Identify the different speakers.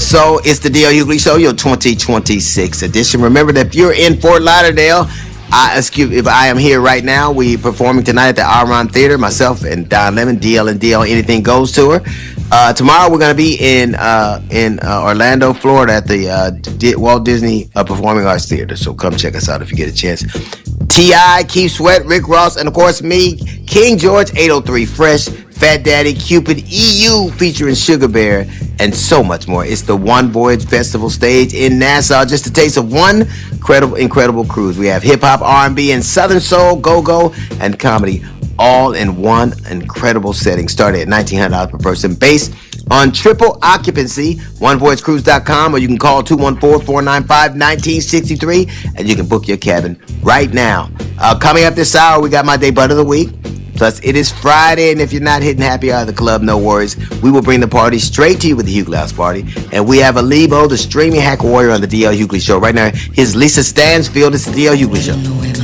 Speaker 1: So it's the D.L. Hughley Show, your 2026 edition. Remember that if you're in Fort Lauderdale, if I am here right now, we performing tonight at the Aron Theater. Myself and Don Lemon, DL and DL, Anything Goes tour. Tomorrow we're going to be in Orlando, Florida at the Walt Disney Performing Arts Theater. So come check us out if you get a chance. T.I., Keith Sweat, Rick Ross, and of course me, King George, 803 Fresh, Fat Daddy, Cupid, EU featuring Sugar Bear, and so much more. It's the One Voyage Festival stage in Nassau. Just a taste of one incredible cruise. We have hip-hop, R&B, and Southern Soul, go-go, and comedy, all in one incredible setting. Started at $1,900 per person, based on triple occupancy. OneVoyageCruise.com, or you can call 214-495-1963, and you can book your cabin right now. Coming up this hour, we got my day butt of the week. Plus, it is Friday, and if you're not hitting happy hour of the club, no worries. We will bring the party straight to you with the Hughley House Party. And we have Alibo, the streaming hack warrior, on the D.L. Hughley Show. Right now, here's Lisa Stansfield. It's the D.L. Hughley Show.